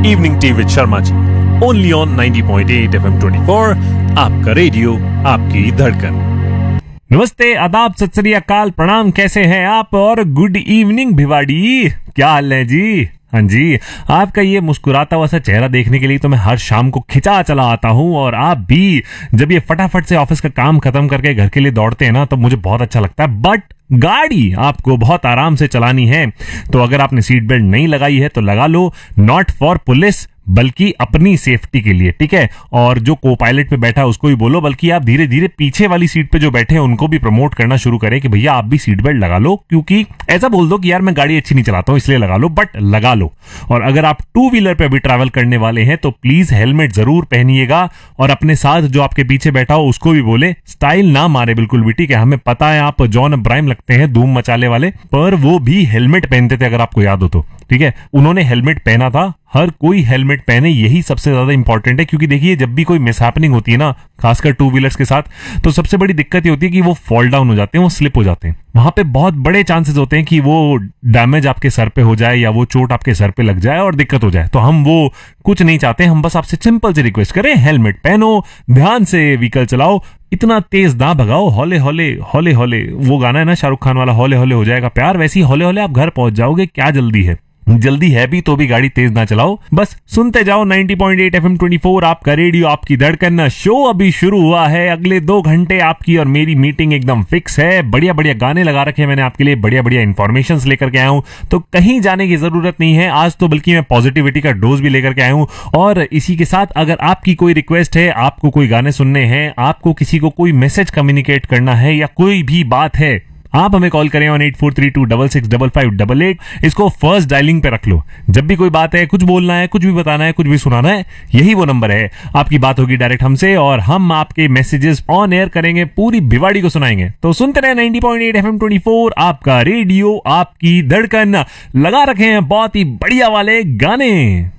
Evening tea with Sharma ji, only on 90.8 FM 24, आपका radio, आपकी धड़कन। नमस्ते, आदाब, सत श्री अकाल, प्रणाम, कैसे हैं आप? और गुड इवनिंग भिवाड़ी, क्या हाल है जी? हाँ जी, आपका ये मुस्कुराता हुआ सा चेहरा देखने के लिए तो मैं हर शाम को खिंचा चला आता हूँ। और आप भी जब ये फटाफट से ऑफिस का काम खत्म करके घर के लिए दौड़ते हैं ना, तो मुझे बहुत अच्छा लगता है। बट गाड़ी आपको बहुत आराम से चलानी है, तो अगर आपने सीट बेल्ट नहीं लगाई है तो लगा लो। नॉट फॉर पुलिस, बल्कि अपनी सेफ्टी के लिए, ठीक है? और जो को पायलट पे बैठा है उसको भी बोलो, बल्कि आप धीरे धीरे पीछे वाली सीट पे जो बैठे हैं उनको भी प्रमोट करना शुरू करें कि भैया आप भी सीट बेल्ट लगा लो। क्योंकि ऐसा बोल दो कि यार मैं गाड़ी अच्छी नहीं चलाता हूं इसलिए लगा लो, बट लगा लो। और अगर आप टू व्हीलर पे भी ट्रैवल करने वाले हैं तो प्लीज हेलमेट जरूर पहनिएगा। और अपने साथ जो आपके पीछे बैठा हो उसको भी बोले स्टाइल ना मारे बिल्कुल भी, ठीक है? हमें पता है आप जॉन अब्राहम लगते हैं धूम मचाले वाले, पर वो भी हेलमेट पहनते थे, अगर आपको याद हो तो, ठीक है? उन्होंने हेलमेट पहना था। हर कोई हेलमेट पहने, यही सबसे ज्यादा इंपॉर्टेंट है। क्योंकि देखिए, जब भी कोई मिसहैपनिंग होती है ना, खासकर टू व्हीलर्स के साथ, तो सबसे बड़ी दिक्कत ये होती है कि वो फॉल डाउन हो जाते हैं, वो स्लिप हो जाते हैं। वहां पे बहुत बड़े चांसेस होते हैं कि वो डैमेज आपके सर पे हो जाए या वो चोट आपके सर पे लग जाए और दिक्कत हो जाए। तो हम वो कुछ नहीं चाहते। हम बस आपसे सिंपल से रिक्वेस्ट करें, हेलमेट पहनो, ध्यान से व्हीकल चलाओ, इतना तेज ना भगाओ। हौले हौले हौले हौले, वो गाना है ना शाहरुख खान वाला, हौले हौले हो जाएगा प्यार, वैसी हौले हौले आप घर पहुंच जाओगे। क्या जल्दी है? जल्दी है भी तो भी गाड़ी तेज ना चलाओ। बस सुनते जाओ 90.8 FM 24, आपका रेडियो, आपकी धड़कन। शो अभी शुरू हुआ है। अगले 2 घंटे आपकी और मेरी मीटिंग एकदम फिक्स है। बढ़िया बढ़िया गाने लगा रखे हैं मैंने आपके लिए, बढ़िया बढ़िया इन्फॉर्मेशन लेकर के आया हूं, तो कहीं जाने की जरूरत नहीं है आज तो, बल्कि मैं पॉजिटिविटी का डोज भी लेकर के आया हूं। और इसी के साथ अगर आपकी कोई रिक्वेस्ट है, आपको कोई गाने सुनने हैं, आपको किसी को कोई मैसेज कम्युनिकेट करना है या कोई भी बात है, आप हमें कॉल करें ऑन 8432665588। इसको फर्स्ट डायलिंग पे रख लो। जब भी कोई बात है, कुछ बोलना है, कुछ भी बताना है, कुछ भी सुनाना है, यही वो नंबर है। आपकी बात होगी डायरेक्ट हमसे और हम आपके मैसेजेस ऑन एयर करेंगे, पूरी भिवाड़ी को सुनाएंगे। तो सुनते रहे 90.8 FM 24, आपका रेडियो, आपकी धड़कन। लगा रखे हैं बहुत ही बढ़िया वाले गाने।